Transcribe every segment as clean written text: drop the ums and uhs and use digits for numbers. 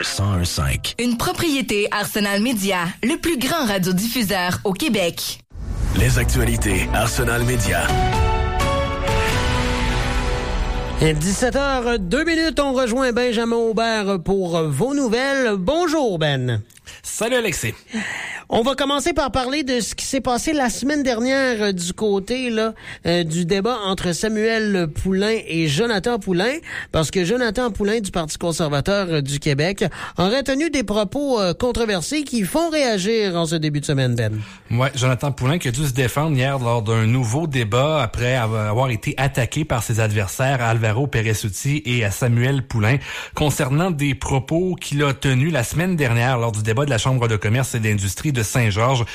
101.5. Une propriété Arsenal Média, le plus grand radiodiffuseur au Québec. Les actualités Arsenal Média. 17h02, on rejoint Benjamin Aubert pour vos nouvelles. Bonjour Ben. Salut Alexis. On va commencer par parler de ce qui s'est passé la semaine dernière du côté du débat entre Samuel Poulin et Jonathan Poulin, parce que Jonathan Poulin du Parti conservateur du Québec aurait tenu des propos controversés qui font réagir en ce début de semaine, Ben. Ouais, Jonathan Poulin qui a dû se défendre hier lors d'un nouveau débat après avoir été attaqué par ses adversaires Alvaro Peresutti et Samuel Poulin concernant des propos qu'il a tenus la semaine dernière lors du débat de la Chambre de commerce et d'industrie de Saint-Georges.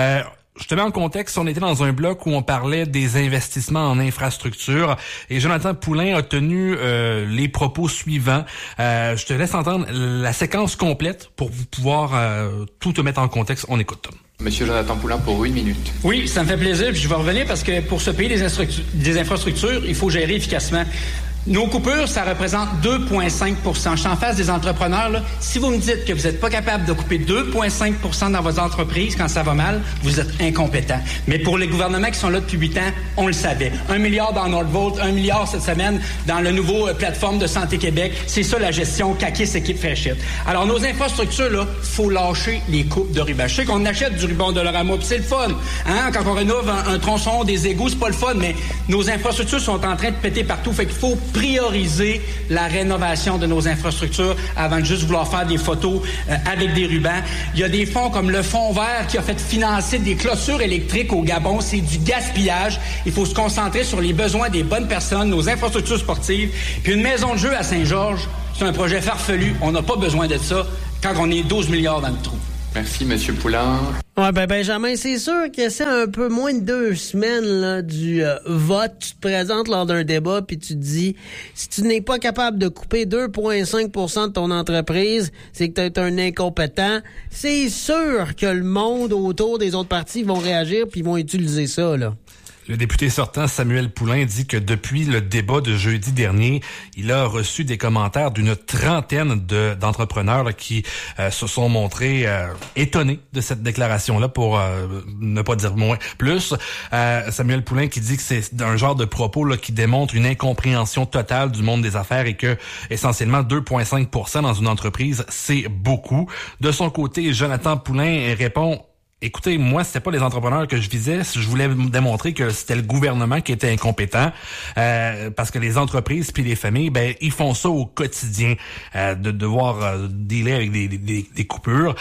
Je te mets en contexte, on était dans un bloc où on parlait des investissements en infrastructure et Jonathan Poulin a tenu les propos suivants. Je te laisse entendre la séquence complète pour pouvoir tout te mettre en contexte. On écoute. Monsieur Jonathan Poulin pour 1 minute. Oui, ça me fait plaisir. Puis je vais revenir parce que pour ce pays des infrastructures, il faut gérer efficacement. Nos coupures, ça représente 2,5 %. Je suis en face des entrepreneurs. Là. Si vous me dites que vous n'êtes pas capable de couper 2,5 % dans votre entreprise quand ça va mal, vous êtes incompétent. Mais pour les gouvernements qui sont là depuis 8 ans, on le savait. 1 milliard dans Northvolt, 1 milliard cette semaine dans le nouveau plateforme de Santé Québec. C'est ça la gestion qu'Akis équipe fait shit. Alors nos infrastructures, là, faut lâcher les coupes de ruban. Je sais qu'on achète du ruban de Dollarama, puis c'est le fun. Hein? Quand on rénove un tronçon, des égouts, c'est pas le fun, mais nos infrastructures sont en train de péter partout. Fait qu'il faut prioriser la rénovation de nos infrastructures avant de juste vouloir faire des photos avec des rubans. Il y a des fonds comme le Fonds vert qui a fait financer des clôtures électriques au Gabon. C'est du gaspillage. Il faut se concentrer sur les besoins des bonnes personnes, nos infrastructures sportives. Puis une maison de jeu à Saint-Georges, c'est un projet farfelu. On n'a pas besoin de ça quand on est 12 milliards dans le trou. Merci, Monsieur Poulin. Ouais, ben Benjamin, c'est sûr que c'est un peu moins de 2 semaines là, du vote. Tu te présentes lors d'un débat puis tu te dis, si tu n'es pas capable de couper 2,5 % de ton entreprise, c'est que tu es un incompétent. C'est sûr que le monde autour des autres partis vont réagir puis vont utiliser ça, là. Le député sortant Samuel Poulin dit que depuis le débat de jeudi dernier, il a reçu des commentaires d'une trentaine d'entrepreneurs là, qui se sont montrés étonnés de cette déclaration-là, pour ne pas dire moins plus. Samuel Poulin qui dit que c'est un genre de propos là, qui démontre une incompréhension totale du monde des affaires et que essentiellement 2,5 % dans une entreprise, c'est beaucoup. De son côté, Jonathan Poulin répond: écoutez, moi, c'était pas les entrepreneurs que je visais. Je voulais démontrer que c'était le gouvernement qui était incompétent, parce que les entreprises puis les familles, ben, ils font ça au quotidien, de devoir dealer avec des coupures.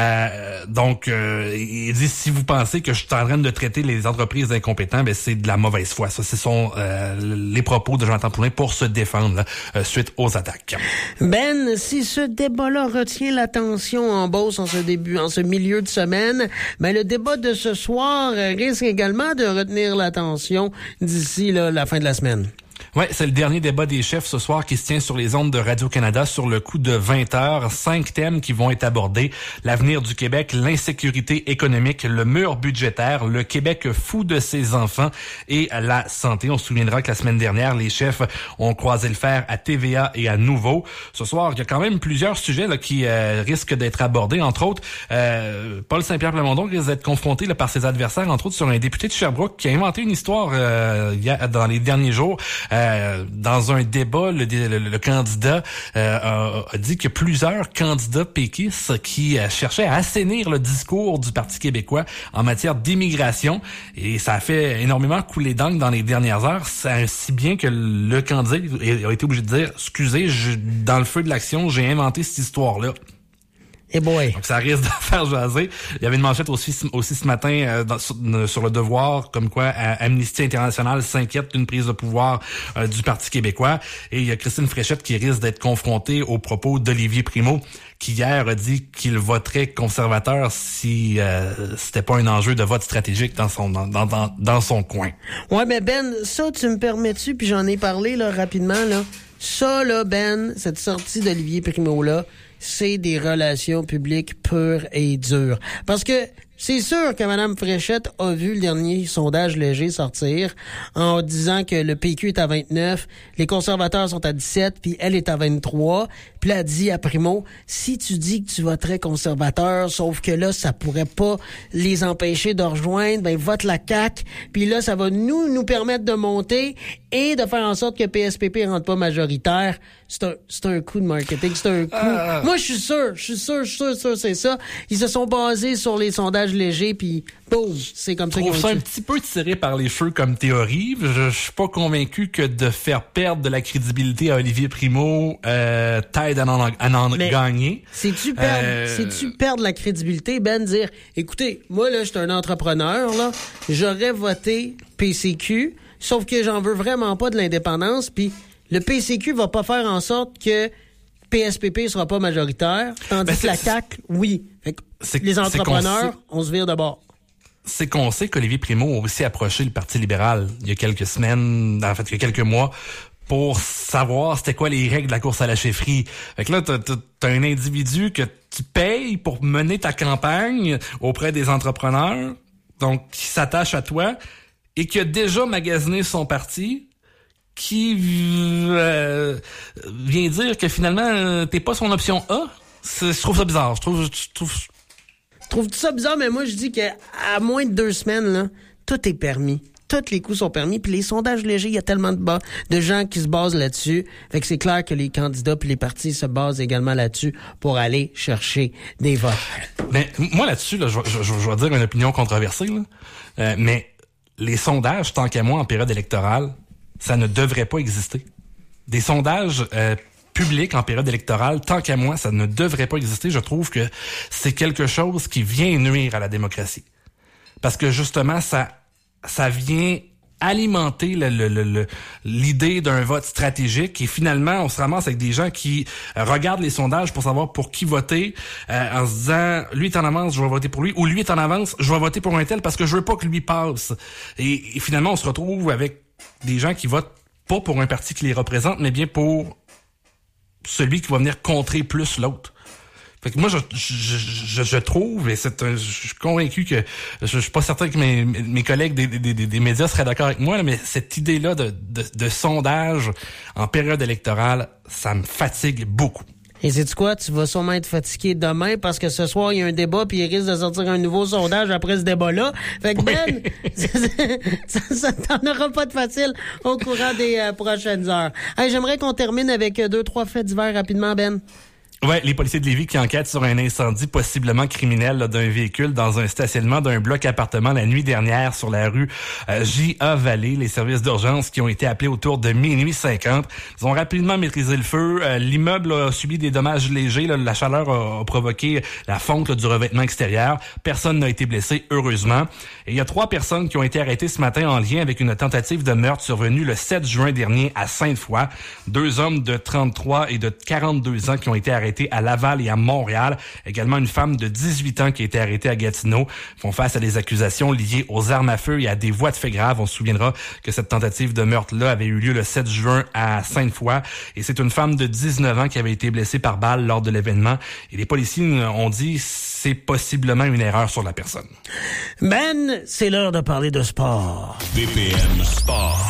Donc, il dit, si vous pensez que je suis en train de traiter les entreprises d'incompétents, ben, c'est de la mauvaise foi. Ça, ce sont les propos de Jonathan Poulin pour se défendre là, suite aux attaques. Ben, si ce débat-là retient l'attention en Beauce en ce milieu de semaine, mais le débat de ce soir risque également de retenir l'attention d'ici la fin de la semaine. Ouais, c'est le dernier débat des chefs ce soir qui se tient sur les ondes de Radio-Canada sur le coup de 20 heures. 5 thèmes qui vont être abordés: l'avenir du Québec, l'insécurité économique, le mur budgétaire, le Québec fou de ses enfants et la santé. On se souviendra que la semaine dernière, les chefs ont croisé le fer à TVA et à Nouveau. Ce soir, il y a quand même plusieurs sujets là, qui risquent d'être abordés. Entre autres, Paul Saint-Pierre Plamondon risque d'être confronté là, par ses adversaires, entre autres sur un député de Sherbrooke qui a inventé une histoire dans les derniers jours. Dans un débat, le candidat a dit que plusieurs candidats péquistes qui cherchaient à assainir le discours du Parti québécois en matière d'immigration, et ça a fait énormément couler d'encre dans les dernières heures, si bien que le candidat a été obligé de dire « Excusez, dans le feu de l'action, j'ai inventé cette histoire-là ». Et boy. Donc ça risque de faire jaser. Il y avait une manchette aussi ce matin sur le Devoir, comme quoi Amnesty International s'inquiète d'une prise de pouvoir du Parti québécois. Et il y a Christine Fréchette qui risque d'être confrontée aux propos d'Olivier Primo, qui hier a dit qu'il voterait conservateur si c'était pas un enjeu de vote stratégique dans son coin. Ouais, mais Ben, ça tu me permets-tu, puis j'en ai parlé là rapidement là. Ça là, Ben, cette sortie d'Olivier Primo là, c'est des relations publiques pures et dures. Parce que C'est sûr que Mme Fréchette a vu le dernier sondage léger sortir en disant que le PQ est à 29, les conservateurs sont à 17, puis elle est à 23. Puis là, elle dit à Primo, si tu dis que tu voterais conservateur, sauf que là, ça pourrait pas les empêcher de rejoindre, ben vote la CAQ. Puis là, ça va nous permettre de monter et de faire en sorte que PSPP rentre pas majoritaire. C'est un coup de marketing, c'est un coup. Moi, je suis sûr, c'est ça. Ils se sont basés sur les sondages légers, puis boum, c'est comme ça qu'ils ont Je trouve ça un petit peu tiré par les cheveux comme théorie. Je suis pas convaincu que de faire perdre de la crédibilité à Olivier Primo t'aide à en gagner. C'est-tu perdre la crédibilité, Ben, dire, écoutez, moi, là, je suis un entrepreneur, là, j'aurais voté PCQ, sauf que j'en veux vraiment pas de l'indépendance, puis le PCQ va pas faire en sorte que PSPP sera pas majoritaire, tandis que la CAQ, oui. Fait que les entrepreneurs, on se vire de bord. C'est qu'on sait qu'Olivier Primo a aussi approché le Parti libéral il y a quelques semaines, en fait, il y a quelques mois, pour savoir c'était quoi les règles de la course à la chefferie. Fait que là, t'as un individu que tu payes pour mener ta campagne auprès des entrepreneurs, donc qui s'attache à toi, et qui a déjà magasiné son parti, qui vient dire que finalement, t'es pas son option A. Je trouve ça bizarre. Trouves-tu ça bizarre? Mais moi, je dis qu'à moins de 2 semaines, là, tout est permis. Tous les coups sont permis. Puis les sondages légers, il y a tellement de gens qui se basent là-dessus. Fait que c'est clair que les candidats puis les partis se basent également là-dessus pour aller chercher des votes. Mais moi, là-dessus, là, je vais dire une opinion controversée, là. Mais les sondages, tant qu'à moi, en période électorale, ça ne devrait pas exister. Des sondages publics en période électorale, tant qu'à moi, ça ne devrait pas exister. Je trouve que c'est quelque chose qui vient nuire à la démocratie. Parce que justement, ça vient alimenter l'idée d'un vote stratégique et finalement, on se ramasse avec des gens qui regardent les sondages pour savoir pour qui voter en se disant, lui est en avance, je vais voter pour lui, ou lui est en avance, je vais voter pour un tel parce que je veux pas que lui passe. Et finalement, on se retrouve avec des gens qui votent pas pour un parti qui les représente, mais bien pour celui qui va venir contrer plus l'autre. Fait que moi, je trouve, et je suis convaincu que je suis pas certain que mes collègues des médias seraient d'accord avec moi, là, mais cette idée-là de sondage en période électorale, ça me fatigue beaucoup. Et sais-tu quoi? Tu vas sûrement être fatigué demain parce que ce soir, il y a un débat puis il risque de sortir un nouveau sondage après ce débat-là. Fait que Ben, ça t'en aura pas de facile au courant des prochaines heures. Hey, j'aimerais qu'on termine avec 2-3 faits divers rapidement, Ben. Ouais, les policiers de Lévis qui enquêtent sur un incendie possiblement criminel là, d'un véhicule dans un stationnement d'un bloc appartement la nuit dernière sur la rue J.A. Vallée. Les services d'urgence qui ont été appelés autour de minuit 50. Ils ont rapidement maîtrisé le feu. L'immeuble a subi des dommages légers. Là. La chaleur a provoqué la fonte là, du revêtement extérieur. Personne n'a été blessé, heureusement. Et il y a 3 personnes qui ont été arrêtées ce matin en lien avec une tentative de meurtre survenue le 7 juin dernier à Sainte-Foy. 2 hommes de 33 et de 42 ans qui ont été arrêtés à Laval et à Montréal. Également une femme de 18 ans qui a été arrêtée à Gatineau. Ils font face à des accusations liées aux armes à feu et à des voies de fait graves. On se souviendra que cette tentative de meurtre-là avait eu lieu le 7 juin à Sainte-Foy. Et c'est une femme de 19 ans qui avait été blessée par balle lors de l'événement. Et les policiers ont dit c'est possiblement une erreur sur la personne. Ben, c'est l'heure de parler de sport. BPM Sport.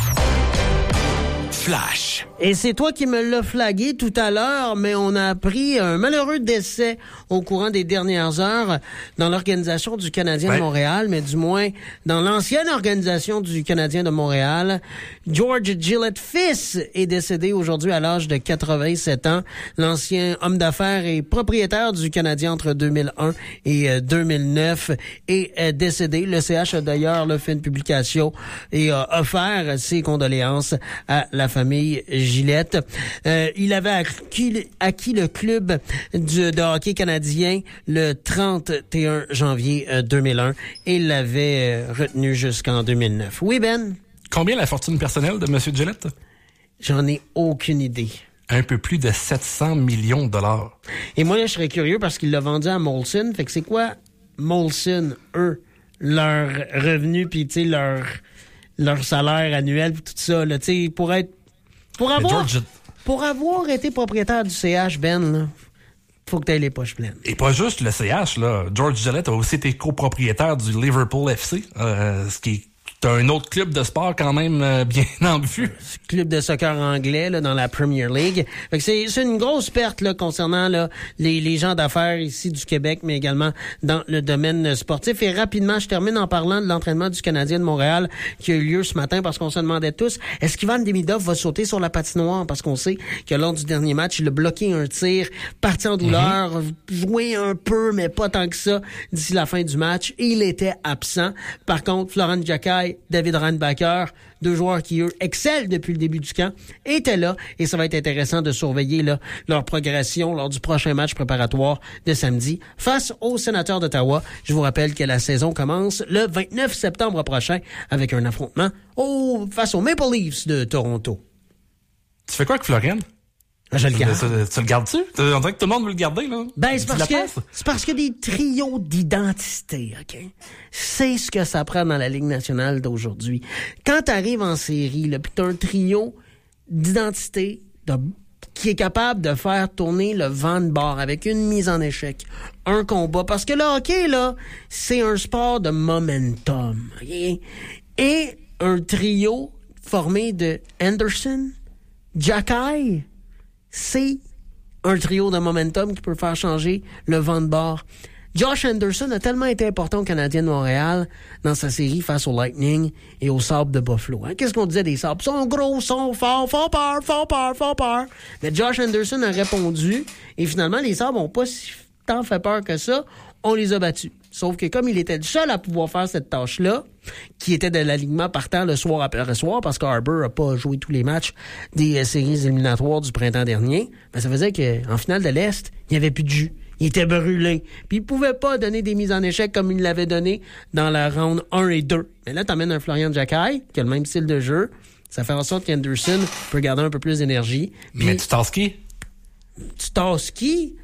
Flash. Et c'est toi qui me l'as flagué tout à l'heure, mais on a appris un malheureux décès au courant des dernières heures dans l'organisation du Canadien de Montréal, mais du moins dans l'ancienne organisation du Canadien de Montréal. George Gillett fils est décédé aujourd'hui à l'âge de 87 ans. L'ancien homme d'affaires et propriétaire du Canadien entre 2001 et 2009 est décédé. Le CH a d'ailleurs fait une publication et a offert ses condoléances à la famille Gillett. Il avait acquis le club de hockey canadien le 31 janvier 2001 et l'avait retenu jusqu'en 2009. Oui, Ben? Combien la fortune personnelle de M. Gillett? J'en ai aucune idée. Un peu plus de 700 millions de dollars. Et moi, là, je serais curieux parce qu'il l'a vendu à Molson. Fait que c'est quoi, Molson, eux, leur revenu, puis tu sais, leur salaire annuel, puis tout ça, là, tu sais, pour avoir été propriétaire du CH, Ben, là, faut que tu aies les poches pleines. Et pas juste le CH, là. George Gillette a aussi été copropriétaire du Liverpool FC, ce qui est un autre club de sport quand même bien en vue. Club de soccer anglais là, dans la Premier League. Fait que c'est une grosse perte là, concernant là, les gens d'affaires ici du Québec, mais également dans le domaine sportif. Et rapidement, je termine en parlant de l'entraînement du Canadien de Montréal qui a eu lieu ce matin parce qu'on se demandait tous, est-ce qu'Ivan Demidov va sauter sur la patinoire? Parce qu'on sait que lors du dernier match, il a bloqué un tir, parti en douleur, joué un peu, mais pas tant que ça d'ici la fin du match. Et il était absent. Par contre, Florent Jacquet, David Reinbacher, deux joueurs qui, eux, excellent depuis le début du camp, étaient là et ça va être intéressant de surveiller là, leur progression lors du prochain match préparatoire de samedi face aux Sénateurs d'Ottawa. Je vous rappelle que la saison commence le 29 septembre prochain avec un affrontement face aux Maple Leafs de Toronto. Tu fais quoi avec Florent? Je le garde. Tu le gardes-tu? On dirait que tout le monde veut le garder, là. Ben, c'est parce que des trios d'identité, OK? C'est ce que ça prend dans la Ligue nationale d'aujourd'hui. Quand t'arrives en série, là, pis t'as un trio d'identité qui est capable de faire tourner le vent de bord avec une mise en échec, un combat. Parce que le hockey, là, c'est un sport de momentum, OK? Et un trio formé de Anderson, Jacquet, c'est un trio de momentum qui peut faire changer le vent de bord. Josh Anderson a tellement été important au Canadien de Montréal dans sa série face au Lightning et aux Sabres de Buffalo. Hein? Qu'est-ce qu'on disait des Sabres? Ils sont gros, sont forts, font peur. Mais Josh Anderson a répondu et finalement, les Sabres n'ont pas si tant fait peur que ça. On les a battus. Sauf que comme il était le seul à pouvoir faire cette tâche-là, qui était de l'alignement partant le soir après soir, parce qu'Harbour n'a pas joué tous les matchs des séries éliminatoires du printemps dernier, ben ça faisait qu'en finale de l'Est, il n'y avait plus de jus. Il était brûlé. Puis il pouvait pas donner des mises en échec comme il l'avait donné dans la ronde 1 et 2. Mais là, t'emmènes un Florian Jacquet, qui a le même style de jeu. Ça fait en sorte qu'Anderson peut garder un peu plus d'énergie. Puis, mais tu tasses qui? Tu tasses qui?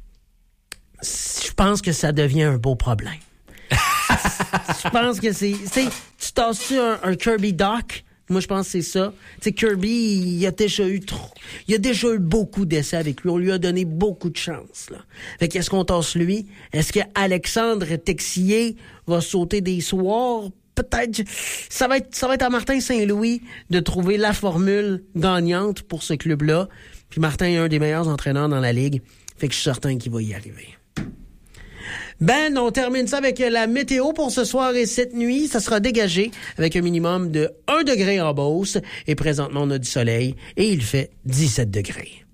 Je pense que ça devient un beau problème. Je pense que c'est tu tasses-tu un Kirby Dach? Moi, je pense que c'est ça. Tu sais, Kirby, il a déjà eu beaucoup d'essais avec lui. On lui a donné beaucoup de chance, là. Fait qu'est-ce qu'on tasse lui? Est-ce que Alexandre Texier va sauter des soirs? Peut-être. Ça va être à Martin Saint-Louis de trouver la formule gagnante pour ce club-là. Puis Martin est un des meilleurs entraîneurs dans la Ligue. Fait que je suis certain qu'il va y arriver. Ben, on termine ça avec la météo pour ce soir et cette nuit. Ça sera dégagé avec un minimum de 1 degré en Beauce. Et présentement, on a du soleil et il fait 17 degrés.